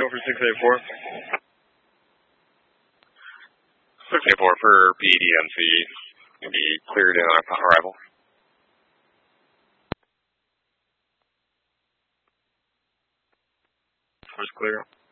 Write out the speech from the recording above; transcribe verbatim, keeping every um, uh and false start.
Go for six eight four. six eight four for P D N C. Can be cleared in on arrival. First clear.